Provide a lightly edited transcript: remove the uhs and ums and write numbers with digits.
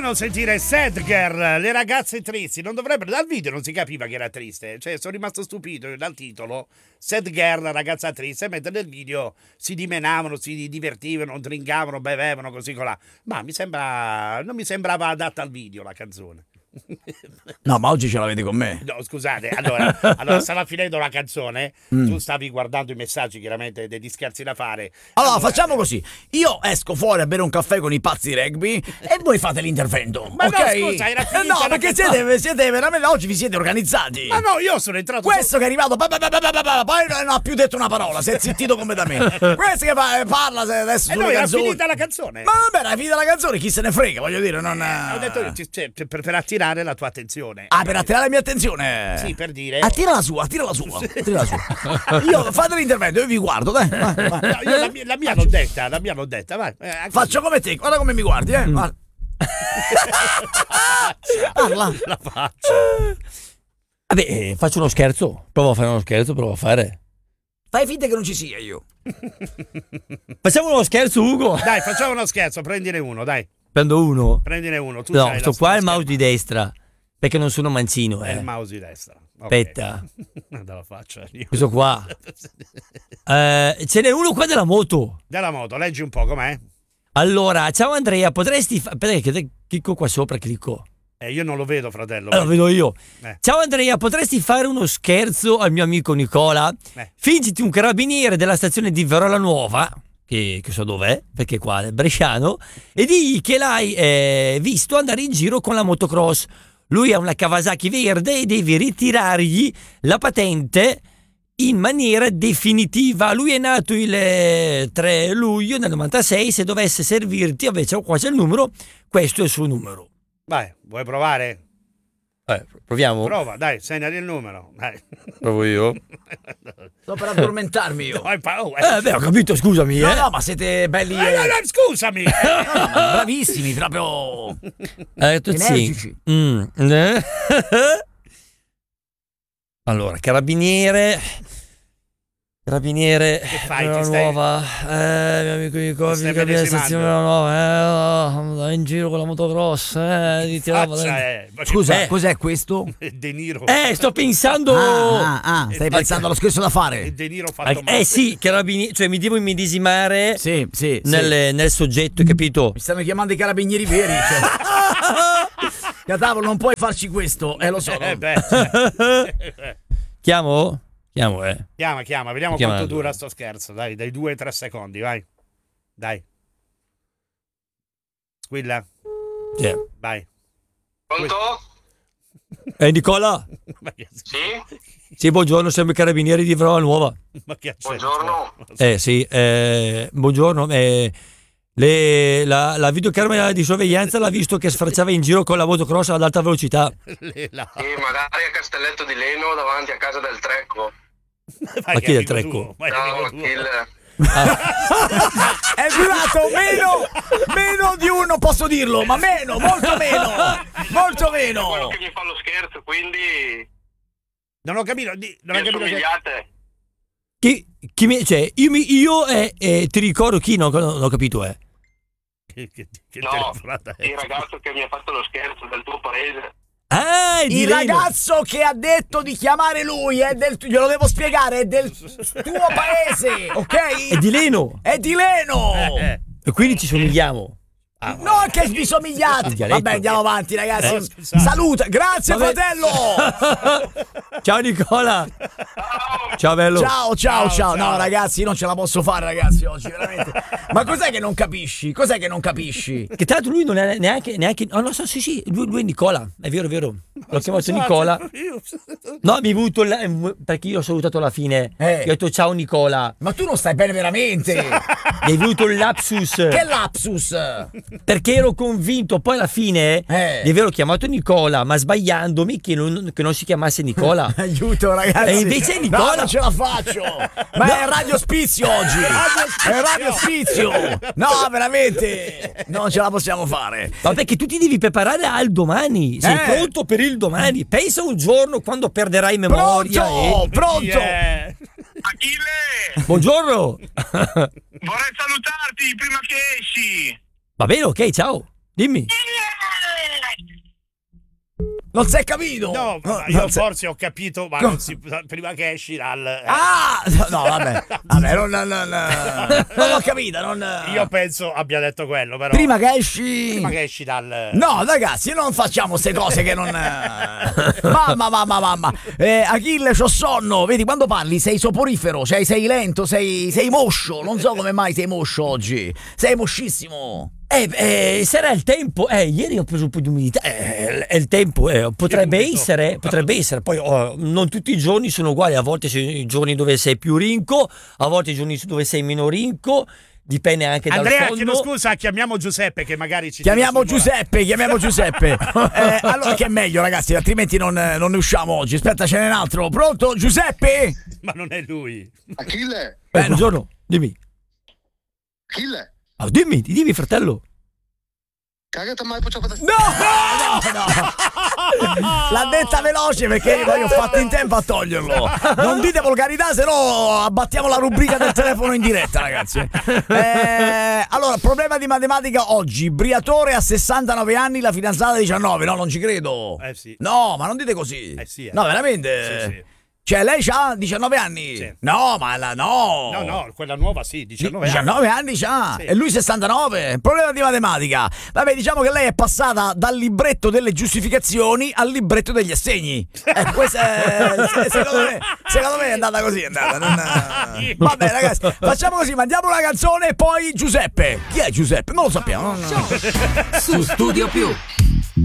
Strano sentire Sad Girl, le ragazze tristi. Non dovrebbero, dal video non si capiva che era triste. Cioè, sono rimasto stupito dal titolo. Sad Girl, ragazza triste, mentre nel video si dimenavano, si divertivano, drinkavano, bevevano, così colà. Ma non mi sembrava adatta al video la canzone. No, ma oggi ce l'avete con me. No, scusate, allora stava finendo la canzone, tu stavi guardando i messaggi, chiaramente degli scherzi da fare. Allora, facciamo così. Io esco fuori a bere un caffè con i pazzi di rugby e voi fate l'intervento. Ma ok? no, scusa, era finita no, la perché canzone. siete veramente oggi vi siete organizzati. Ma no, io sono entrato. Questo che è arrivato, poi non ha più detto una parola, si è zittito completamente. Questo che parla adesso sulle era canzoni. finita la canzone. Ma vabbè, era finita la canzone, chi se ne frega, voglio dire, non. Ho detto io, per attirare la tua attenzione. Ah, per attirare la mia attenzione. Sì, per dire. Attira la sua. Io fate l'intervento, io vi guardo, dai. Vai. No, io la mia l'ho detta, vai. Faccio come te, guarda come mi guardi, Parla. La faccia. Vabbè, faccio uno scherzo. Provo a fare. Fai finta che non ci sia io. Facciamo uno scherzo, Ugo. Dai, facciamo uno scherzo, prendine uno, dai. Prendo uno. Prendine uno. Tu No, c'hai sto la qua è il scherma. mouse di destra. Perché non sono mancino, È il mouse di destra. Ok. Aspetta. Dalla faccia. Io. Questo qua. Ce n'è uno qua della moto. Della moto, leggi un po' com'è. Allora, ciao Andrea, potresti perché clicco qua sopra, clicco. Io non lo vedo, fratello. Lo vedo io. Eh. Ciao Andrea, potresti fare uno scherzo al mio amico Nicola? Fingiti un carabiniere della stazione di Verola Nuova, che so dov'è, perché qua è bresciano, e digli che l'hai visto andare in giro con la motocross. Lui ha una Kawasaki verde e devi ritirargli la patente in maniera definitiva. Lui è nato il 3 luglio del 96. Se dovesse servirti, invece qua c'è il numero, questo è il suo numero. Vai, vuoi provare? Proviamo? Prova, dai, segnali il numero. Dai. Provo io. Sto per addormentarmi io. Beh, ho capito, scusami. No, ma siete belli. No, scusami. Bravissimi, proprio. Energici. Allora, carabiniere, Che fai? Ti stai- nuova, mio amico Nicola, Ti stai carabiniere stazione nuova, in giro con la motocross, Faccia, ma che Scusa, cos'è questo? De Niro. Sto pensando. Stai pensando allo scherzo da fare? De Niro fatto male. Sì, carabiniere, cioè mi devo immedesimare Sì. nel soggetto, capito? Mi stanno chiamando i carabinieri veri. Catavolo, non puoi farci questo, lo so. Chiamo? Chiama, vediamo Chiama. quanto dura sto scherzo. Dai 2 3 secondi, vai. Dai. Squilla. Sì. Vai. Pronto? Nicola? Sì? Sì, buongiorno, siamo i carabinieri di Verola Nuova. Ma che Buongiorno. Sì, buongiorno. La videocamera di sorveglianza l'ha visto che sfracciava in giro con la motocross ad alta velocità. Sì, magari a Castelletto di Leno davanti a casa del Trecco. Ma chi è il Trecco? Ciao, Achille. È durato meno di uno, posso dirlo, ma molto meno. Quello che mi fa lo scherzo, quindi Non ho capito. Non ho mi capito che... assomigliate. Cioè, io ti ricordo chi? Non ho capito, Che No, telefonata è? il ragazzo che mi ha fatto lo scherzo del tuo paese. Il ragazzo che ha detto di chiamare lui glielo devo spiegare, è del tuo paese, ok? È di Leno. È di Leno. E quindi ci somigliamo. No, che vi somigliate. Vabbè, andiamo avanti, ragazzi. Saluta, grazie, fratello. Ciao Nicola. Ciao bello. Ciao. No, ragazzi, non ce la posso fare, ragazzi, oggi, veramente. Ma cos'è che non capisci? Che Che tra l'altro lui non è neanche. Oh, no, sì, lui è Nicola. È vero. L'ho chiamato Nicola. No, mi è venuto perché io ho salutato alla fine. Io ho detto ciao Nicola. Ma tu non stai bene veramente. Mi è venuto il lapsus. Che lapsus? Perché ero convinto poi alla fine di averlo chiamato Nicola, ma sbagliandomi che non si chiamasse Nicola. Aiuto, ragazzi. E invece è Nicola. No, non ce la faccio. Ma è Radio Spizio oggi. È Radio Spizio. No, veramente. Non ce la possiamo fare. Ma perché tu ti devi preparare al domani. Sei pronto per il domani. Pensa un giorno quando perderai memoria. Pronto. Achille! Buongiorno. Vorrei salutarti prima che esci. Va bene, ok, ciao. Dimmi. Non si è capito? No, ma io forse ho capito, ma non si, prima che esci dal... No, vabbè, non l'ho capita. Io penso abbia detto quello, però... Prima che esci dal... No, ragazzi, non facciamo queste cose che non... Mamma. Achille, c'ho sonno. Vedi, quando parli sei soporifero, cioè sei lento, sei moscio. Non so come mai sei moscio oggi. Sei moscissimo. Sarà il tempo. Ieri ho preso un po' di umidità. È il tempo. Potrebbe essere. Poi non tutti i giorni sono uguali. A volte sono i giorni dove sei più rinco, a volte i giorni dove sei meno rinco. Dipende anche dal Andrea, sonno. chiedo scusa, chiamiamo Giuseppe che magari ci chiamiamo Giuseppe. Allora che è meglio, ragazzi, altrimenti non ne usciamo oggi. Aspetta, ce n'è un altro. Pronto, Giuseppe? Ma non è lui. Achille? Buongiorno, dimmi. Achille? Dimmi, fratello. Cagata mai pucciata. No! L'ha detta veloce perché io ho fatto in tempo a toglierlo. Non dite volgarità, se no abbattiamo la rubrica del telefono in diretta, ragazzi. Allora, problema di matematica oggi. Briatore a 69 anni, la fidanzata 19. No, non ci credo. Sì. No, ma non dite così. Sì. No, veramente? Sì. Cioè, lei ha 19 anni? Sì. No, ma no. No, quella nuova sì, 19 anni c'ha. Sì. E lui 69. Problema di matematica. Vabbè, diciamo che lei è passata dal libretto delle giustificazioni al libretto degli assegni. Questo secondo me è andata così. Vabbè, ragazzi, facciamo così, mandiamo una canzone e poi Giuseppe. Chi è Giuseppe? Non lo sappiamo. Su Studio Più.